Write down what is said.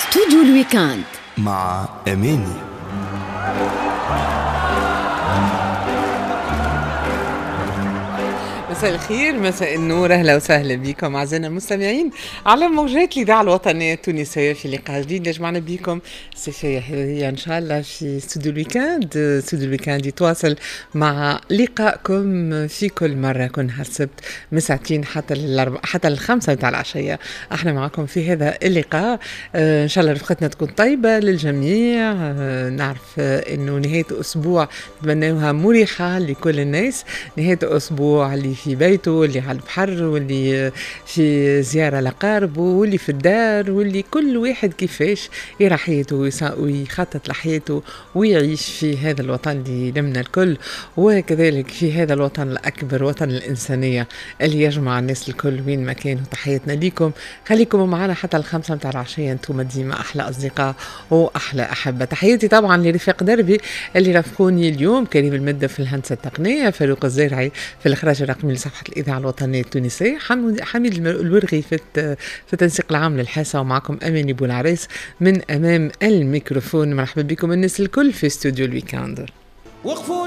استوديو الويكاند مع أماني. مساء الخير، مساء النور، اهلا وسهلا بكم اعزائنا المستمعين على موجات الاذاعه الوطنيه التونسيه في لقاء جديد يجمعنا بكم سيفية حرية ان شاء الله في استوديو الويكاند. استوديو الويكاند يتواصل مع لقائكم في كل مره كل نهار السبت من ساعتين حتى الخمسة نتاع العشيه. احنا معكم في هذا اللقاء. ان شاء الله رفقتنا تكون طيبه للجميع. نعرف انه نهايه اسبوع نتمناوها مريحه لكل الناس، نهايه اسبوع اللي في بيته واللي على البحر واللي في زيارة لقاربه واللي في الدار واللي كل واحد كيفاش يرى حياته ويخطط لحياته ويعيش في هذا الوطن اللي لمنا الكل، وكذلك في هذا الوطن الأكبر، وطن الإنسانية اللي يجمع الناس الكل وين ما كانوا. تحياتنا ليكم، خليكم معنا حتى الخمسة متاع العشية، انتم ديما أحلى أصدقاء وأحلى أحبة. تحياتي طبعا لرفاق دربي اللي رافقوني اليوم، كريم المدة في الهندسة التقنية، فاروق الزرعي في الإخراج الرقمي لصفحة الإذاعة الوطنية التونسية، حميد الورغي في التنسيق العام للحاسة، ومعكم أماني بولعريس من أمام الميكروفون. مرحبا بكم الناس الكل في استوديو الويكاند.